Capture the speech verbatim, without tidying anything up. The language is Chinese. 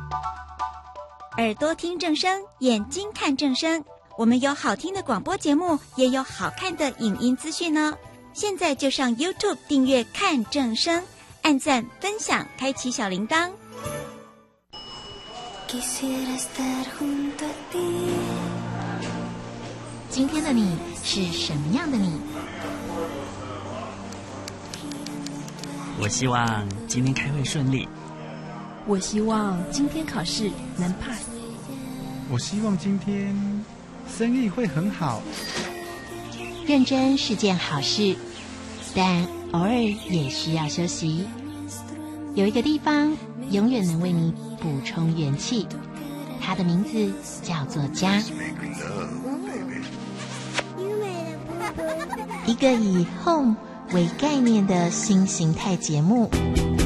耳朵听正声，眼睛看正声。我们有好听的广播节目，也有好看的影音资讯呢。现在就上 YouTube 订阅看正声，按赞分享，开启小铃铛。 今天的你是什么样的你？ 我希望今天开会顺利。 我希望今天考试能 pass。 我希望今天生意会很好。 认真是件好事，但偶尔也需要休息。有一个地方永远能为你补充元气，它的名字叫做家。一个以 home 为概念的新形态节目，